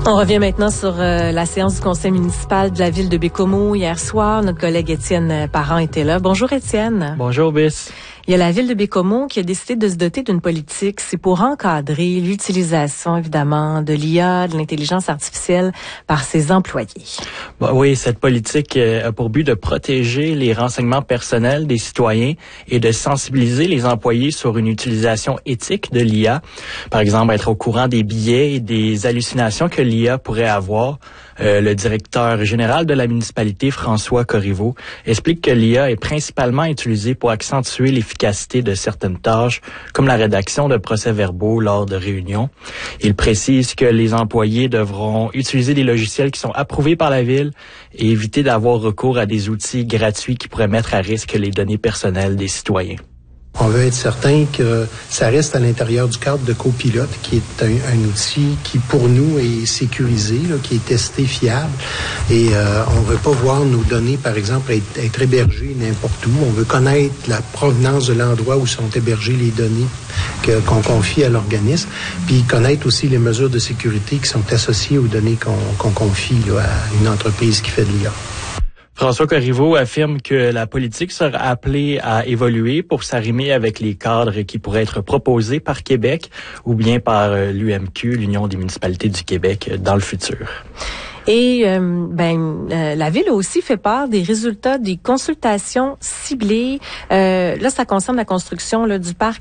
On revient maintenant sur la séance du conseil municipal de la ville de Baie-Comeau hier soir. Notre collègue Étienne Parent était là. Bonjour Étienne. Bonjour Bis. Il y a la ville de Baie-Comeau qui a décidé de se doter d'une politique. C'est pour encadrer l'utilisation, évidemment, de l'IA, de l'intelligence artificielle par ses employés. Oui, cette politique a pour but de protéger les renseignements personnels des citoyens et de sensibiliser les employés sur une utilisation éthique de l'IA. Par exemple, être au courant des biais et des hallucinations que l'IA pourrait avoir. Le directeur général de la municipalité, François Corriveau, explique que l'IA est principalement utilisée pour accentuer l'efficacité de certaines tâches, comme la rédaction de procès-verbaux lors de réunions. Il précise que les employés devront utiliser des logiciels qui sont approuvés par la ville et éviter d'avoir recours à des outils gratuits qui pourraient mettre à risque les données personnelles des citoyens. On veut être certain que ça reste à l'intérieur du cadre de copilote, qui est un outil qui, pour nous, est sécurisé, là, qui est testé, fiable. Et on veut pas voir nos données, par exemple, être hébergées n'importe où. On veut connaître la provenance de l'endroit où sont hébergées les données qu'on confie à l'organisme, puis connaître aussi les mesures de sécurité qui sont associées aux données qu'on confie là, à une entreprise qui fait de l'IA. François Corriveau affirme que la politique sera appelée à évoluer pour s'arrimer avec les cadres qui pourraient être proposés par Québec ou bien par l'UMQ, l'Union des municipalités du Québec, dans le futur. Et la ville a aussi fait part des résultats des consultations ciblées. Là, ça concerne la construction là, du parc